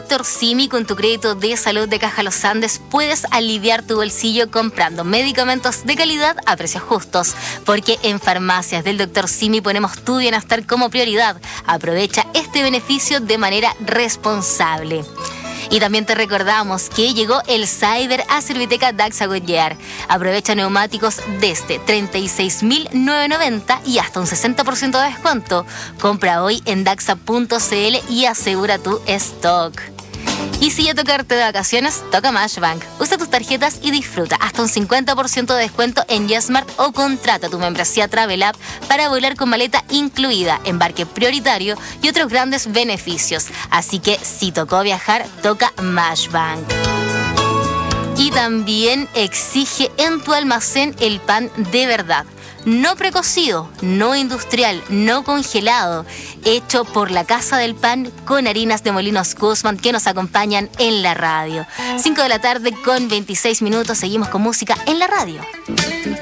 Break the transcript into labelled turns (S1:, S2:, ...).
S1: Dr. Simi, con tu crédito de salud de Caja Los Andes, puedes aliviar tu bolsillo comprando medicamentos de calidad a precios justos. Porque en Farmacias del Dr. Simi ponemos tu bienestar como prioridad. Aprovecha este beneficio de manera responsable. Y también te recordamos que llegó el Cyber a Serviteca Daxa Goyear. Aprovecha neumáticos desde 36.990 y hasta un 60% de descuento. Compra hoy en daxa.cl y asegura tu stock. Y si ya tocarte de vacaciones, toca Mashbank. Usa tus tarjetas y disfruta hasta un 50% de descuento en YesMart o contrata tu membresía Travel App para volar con maleta incluida, embarque prioritario y otros grandes beneficios. Así que si tocó viajar, toca Mashbank. Y también exige en tu almacén el pan de verdad. No precocido, no industrial, no congelado, hecho por la Casa del Pan con harinas de Molinos Guzmán, que nos acompañan en la radio. 5 de la tarde con 26 minutos, seguimos con música en la radio.